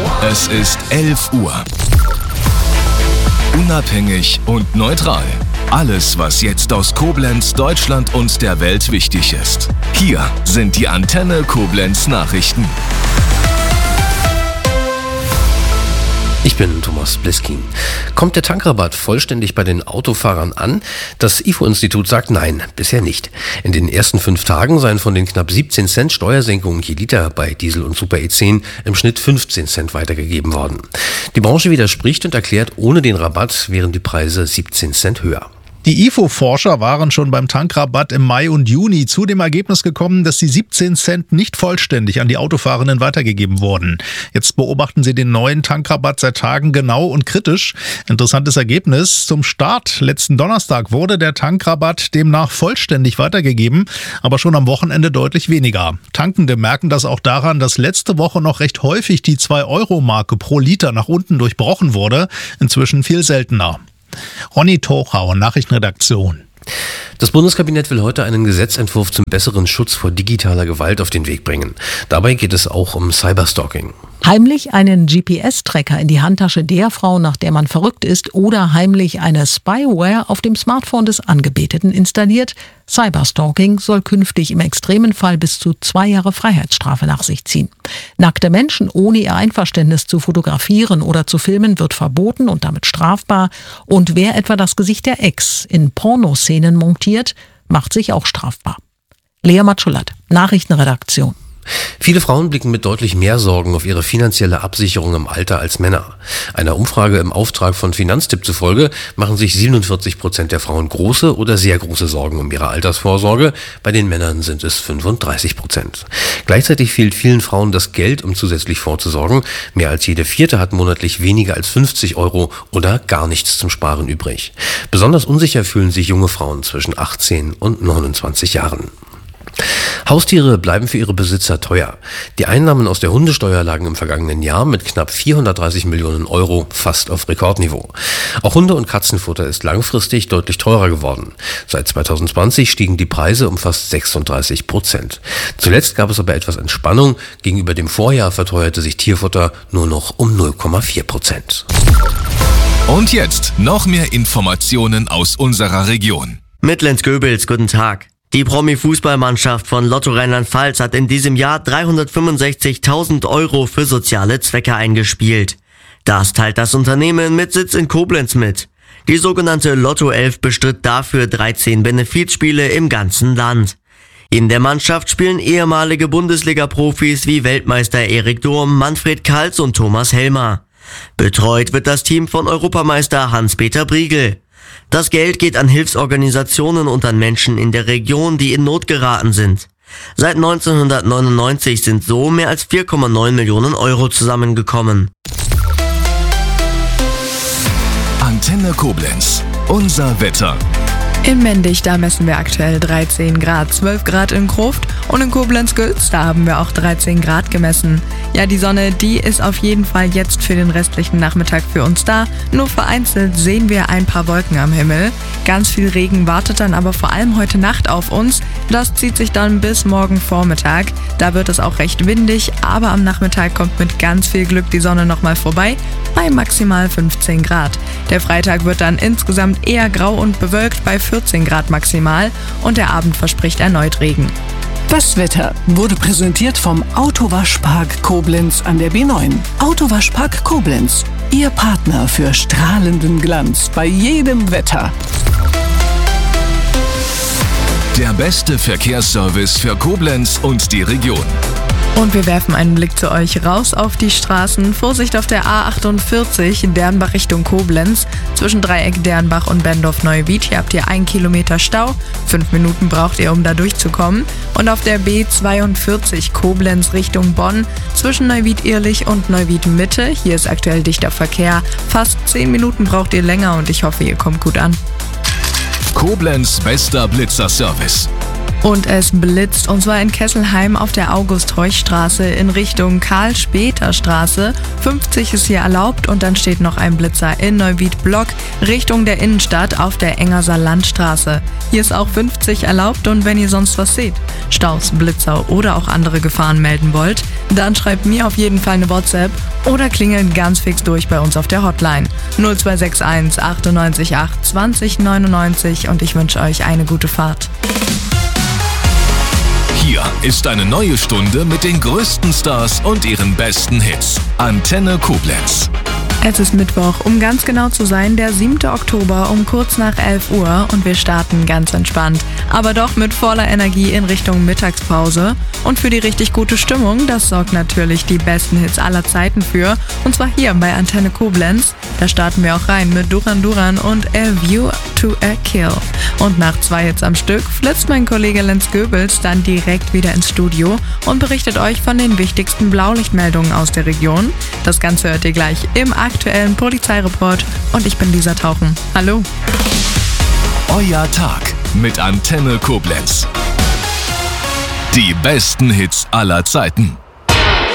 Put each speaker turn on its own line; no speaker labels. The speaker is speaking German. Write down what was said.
Es ist 11 Uhr. Unabhängig und neutral. Alles, was jetzt aus Koblenz, Deutschland und der Welt wichtig ist. Hier sind die Antenne Koblenz Nachrichten.
Ich bin Thomas Bliskin. Kommt der Tankrabatt vollständig bei den Autofahrern an? Das IFO-Institut sagt nein, bisher nicht. In den ersten 5 Tagen seien von den knapp 17 Cent Steuersenkungen je Liter bei Diesel und Super E10 im Schnitt 15 Cent weitergegeben worden. Die Branche widerspricht und erklärt, ohne den Rabatt wären die Preise 17 Cent höher.
Die IFO-Forscher waren schon beim Tankrabatt im Mai und Juni zu dem Ergebnis gekommen, dass die 17 Cent nicht vollständig an die Autofahrenden weitergegeben wurden. Jetzt beobachten sie den neuen Tankrabatt seit Tagen genau und kritisch. Interessantes Ergebnis. Zum Start letzten Donnerstag wurde der Tankrabatt demnach vollständig weitergegeben, aber schon am Wochenende deutlich weniger. Tankende merken das auch daran, dass letzte Woche noch recht häufig die 2-Euro-Marke pro Liter nach unten durchbrochen wurde. Inzwischen viel seltener. Ronny Tochau, Nachrichtenredaktion.
Das Bundeskabinett will heute einen Gesetzentwurf zum besseren Schutz vor digitaler Gewalt auf den Weg bringen. Dabei geht es auch um Cyberstalking.
Heimlich einen GPS-Tracker in die Handtasche der Frau, nach der man verrückt ist, oder heimlich eine Spyware auf dem Smartphone des Angebeteten installiert. Cyberstalking soll künftig im extremen Fall bis zu 2 Jahre Freiheitsstrafe nach sich ziehen. Nackte Menschen ohne ihr Einverständnis zu fotografieren oder zu filmen wird verboten und damit strafbar. Und wer etwa das Gesicht der Ex in Pornoszenen montiert, macht sich auch strafbar. Lea Matschulat, Nachrichtenredaktion.
Viele Frauen blicken mit deutlich mehr Sorgen auf ihre finanzielle Absicherung im Alter als Männer. Einer Umfrage im Auftrag von Finanztipp zufolge machen sich 47% der Frauen große oder sehr große Sorgen um ihre Altersvorsorge. Bei den Männern sind es 35%. Gleichzeitig fehlt vielen Frauen das Geld, um zusätzlich vorzusorgen. Mehr als jede 4. hat monatlich weniger als 50 € oder gar nichts zum Sparen übrig. Besonders unsicher fühlen sich junge Frauen zwischen 18 und 29 Jahren. Haustiere bleiben für ihre Besitzer teuer. Die Einnahmen aus der Hundesteuer lagen im vergangenen Jahr mit knapp 430 Millionen € fast auf Rekordniveau. Auch Hunde- und Katzenfutter ist langfristig deutlich teurer geworden. Seit 2020 stiegen die Preise um fast 36%. Zuletzt gab es aber etwas Entspannung. Gegenüber dem Vorjahr verteuerte sich Tierfutter nur noch um 0,4%.
Und jetzt noch mehr Informationen aus unserer Region.
Mitlenz-Göbels, guten Tag. Die Promi-Fußballmannschaft von Lotto Rheinland-Pfalz hat in diesem Jahr 365.000 € für soziale Zwecke eingespielt. Das teilt das Unternehmen mit Sitz in Koblenz mit. Die sogenannte Lotto 11 bestritt dafür 13 Benefizspiele im ganzen Land. In der Mannschaft spielen ehemalige Bundesliga-Profis wie Weltmeister Erik Durm, Manfred Kals und Thomas Helmer. Betreut wird das Team von Europameister Hans-Peter Briegel. Das Geld geht an Hilfsorganisationen und an Menschen in der Region, die in Not geraten sind. Seit 1999 sind so mehr als 4,9 Millionen € zusammengekommen.
Antenne Koblenz. Unser Wetter.
In Mendig, da messen wir aktuell 13 Grad, 12 Grad in Krufft und in Koblenz-Gülz, da haben wir auch 13 Grad gemessen. Ja, die Sonne, die ist auf jeden Fall jetzt für den restlichen Nachmittag für uns da. Nur vereinzelt sehen wir ein paar Wolken am Himmel. Ganz viel Regen wartet dann aber vor allem heute Nacht auf uns. Das zieht sich dann bis morgen Vormittag. Da wird es auch recht windig, aber am Nachmittag kommt mit ganz viel Glück die Sonne nochmal vorbei bei maximal 15 Grad. Der Freitag wird dann insgesamt eher grau und bewölkt bei 14 Grad maximal und der Abend verspricht erneut Regen.
Das Wetter wurde präsentiert vom Autowaschpark Koblenz an der B9. Autowaschpark Koblenz, Ihr Partner für strahlenden Glanz bei jedem Wetter.
Der beste Verkehrsservice für Koblenz und die Region.
Und wir werfen einen Blick zu euch raus auf die Straßen. Vorsicht auf der A48 Dernbach Richtung Koblenz. Zwischen Dreieck Dernbach und Bendorf-Neuwied. Hier habt ihr 1 Kilometer Stau. 5 Minuten braucht ihr, um da durchzukommen. Und auf der B42 Koblenz Richtung Bonn. Zwischen Neuwied-Irlich und Neuwied-Mitte. Hier ist aktuell dichter Verkehr. Fast 10 Minuten braucht ihr länger und ich hoffe, ihr kommt gut an.
Koblenz bester Blitzerservice.
Und es blitzt, und zwar in Kesselheim auf der August-Heuch-Straße in Richtung Karl-Speter-Straße. 50 ist hier erlaubt und dann steht noch ein Blitzer in Neuwied-Block Richtung der Innenstadt auf der Engerser Landstraße. Hier ist auch 50 erlaubt und wenn ihr sonst was seht, Staus, Blitzer oder auch andere Gefahren melden wollt, dann schreibt mir auf jeden Fall eine WhatsApp oder klingelt ganz fix durch bei uns auf der Hotline 0261 98 8 20 99 und ich wünsche euch eine gute Fahrt.
Hier ist eine neue Stunde mit den größten Stars und ihren besten Hits. Antenne Koblenz.
Es ist Mittwoch, um ganz genau zu sein, der 7. Oktober um kurz nach 11 Uhr und wir starten ganz entspannt, aber doch mit voller Energie in Richtung Mittagspause. Und für die richtig gute Stimmung, das sorgt natürlich die besten Hits aller Zeiten für, und zwar hier bei Antenne Koblenz. Da starten wir auch rein mit Duran Duran und A View to a Kill. Und nach 2 Hits am Stück flitzt mein Kollege Lenz Goebels dann direkt wieder ins Studio und berichtet euch von den wichtigsten Blaulichtmeldungen aus der Region. Das Ganze hört ihr gleich im aktuellen Polizeireport und ich bin Lisa Tauchen. Hallo.
Euer Tag mit Antenne Koblenz. Die besten Hits aller Zeiten.